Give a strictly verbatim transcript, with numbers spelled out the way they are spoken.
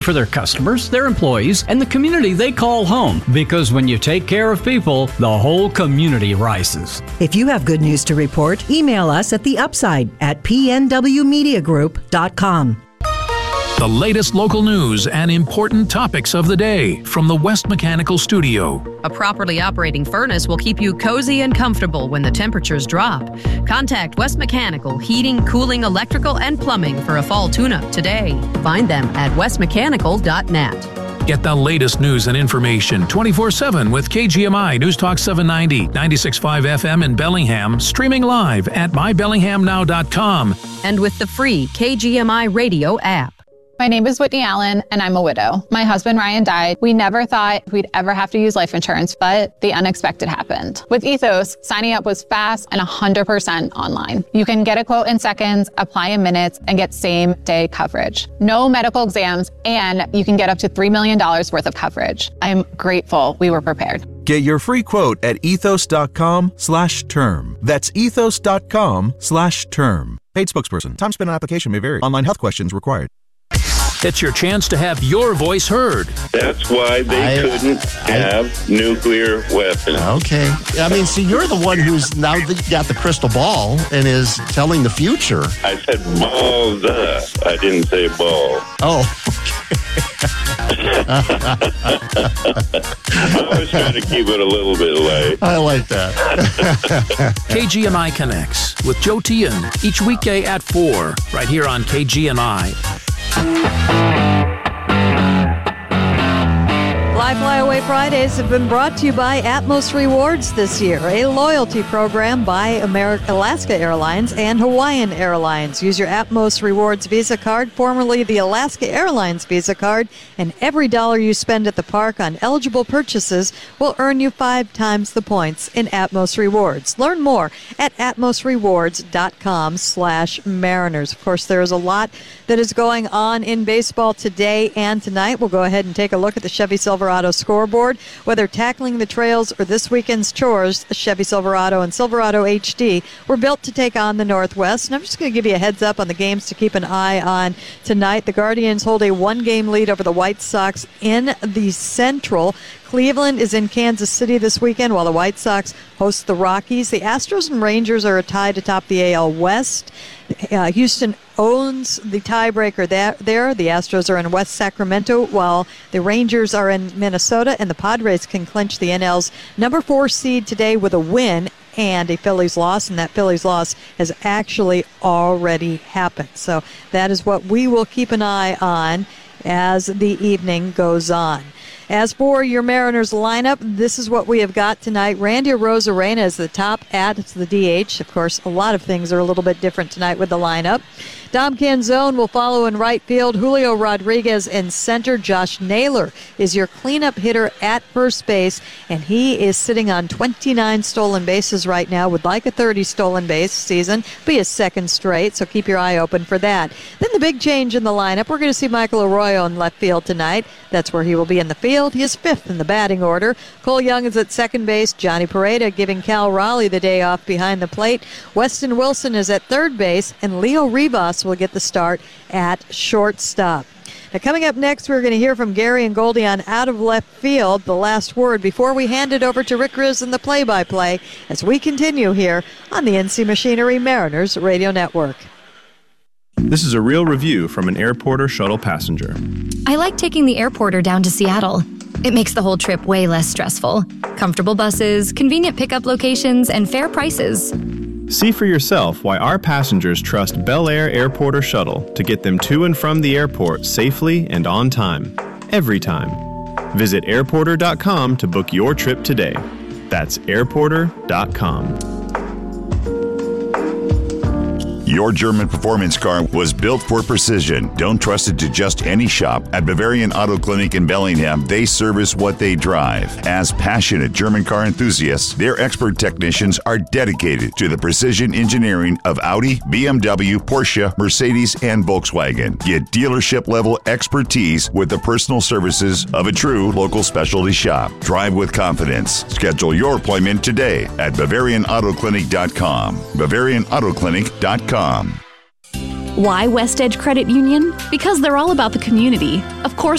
for their customers, their employees, and the community they call home. Because when you take care of people, the whole community rises. If you have good news to report, email us at the upside at p n w media group dot com. The latest local news and important topics of the day from the West Mechanical Studio. A properly operating furnace will keep you cozy and comfortable when the temperatures drop. Contact West Mechanical Heating, Cooling, Electrical, and Plumbing for a fall tune-up today. Find them at west mechanical dot net. Get the latest news and information twenty-four seven with K G M I News Talk seven ninety, ninety-six point five F M in Bellingham, streaming live at my bellingham now dot com. And with the free K G M I radio app. My name is Whitney Allen, and I'm a widow. My husband, Ryan, died. We never thought we'd ever have to use life insurance, but the unexpected happened. With Ethos, signing up was fast and one hundred percent online. You can get a quote in seconds, apply in minutes, and get same-day coverage. No medical exams, and you can get up to three million dollars worth of coverage. I'm grateful we were prepared. Get your free quote at ethos.com slash term. That's ethos.com slash term. Paid spokesperson. Time spent on application may vary. Online health questions required. It's your chance to have your voice heard. That's why they I, couldn't I, have nuclear weapons. Okay. I mean, see, you're the one who's now got the crystal ball and is telling the future. I said balls. Uh, I didn't say ball. Oh, I was trying to keep it a little bit light. I like that. K G M I Connects with Joe Tian each weekday at four, right here on K G M I. Fly Fly Away Fridays have been brought to you by Atmos Rewards this year, a loyalty program by America, Alaska Airlines and Hawaiian Airlines. Use your Atmos Rewards Visa card, formerly the Alaska Airlines Visa card, and every dollar you spend at the park on eligible purchases will earn you five times the points in Atmos Rewards. Learn more at atmosrewards.com slash Mariners. Of course, there is a lot that is going on in baseball today and tonight. We'll go ahead and take a look at the Chevy Silverado scoreboard. Whether tackling the trails or this weekend's chores, Chevy Silverado and Silverado H D were built to take on the Northwest. And I'm just going to give you a heads up on the games to keep an eye on tonight. The Guardians hold a one-game lead over the White Sox in the Central. Cleveland is in Kansas City this weekend while the White Sox host the Rockies. The Astros and Rangers are tied atop the A L West. Uh, Houston owns the tiebreaker there. The Astros are in West Sacramento while the Rangers are in Minnesota, and the Padres can clinch the N L's number four seed today with a win and a Phillies loss, and that Phillies loss has actually already happened. So that is what we will keep an eye on as the evening goes on. As for your Mariners lineup, this is what we have got tonight. Randy Arozarena is the top at the D H. Of course, a lot of things are a little bit different tonight with the lineup. Dom Canzone will follow in right field. Julio Rodriguez in center. Josh Naylor is your cleanup hitter at first base, and he is sitting on twenty-nine stolen bases right now, would like a thirty stolen base season, be his second straight, so keep your eye open for that. Then the big change in the lineup, we're going to see Michael Arroyo in left field tonight. That's where he will be in the field. He is fifth in the batting order. Cole Young is at second base. Johnny Pareda giving Cal Raleigh the day off behind the plate. Weston Wilson is at third base, and Leo Rivas will get the start at shortstop. Now, coming up next, we're going to hear from Gary and Goldie on Out of Left Field, the last word, before we hand it over to Rick Riz and the play-by-play as we continue here on the N C Machinery Mariners Radio Network. This is a real review from an Airporter shuttle passenger. I like taking the Airporter down to Seattle. It makes the whole trip way less stressful. Comfortable buses, convenient pickup locations, and fair prices. See for yourself why our passengers trust Bel Air Airporter Shuttle to get them to and from the airport safely and on time, every time. Visit airporter dot com to book your trip today. That's airporter dot com. Your German performance car was built for precision. Don't trust it to just any shop. At Bavarian Auto Clinic in Bellingham, they service what they drive. As passionate German car enthusiasts, their expert technicians are dedicated to the precision engineering of Audi, B M W, Porsche, Mercedes, and Volkswagen. Get dealership-level expertise with the personal services of a true local specialty shop. Drive with confidence. Schedule your appointment today at bavarian auto clinic dot com. bavarian auto clinic dot com. Why West Edge Credit Union? Because they're all about the community. Of course,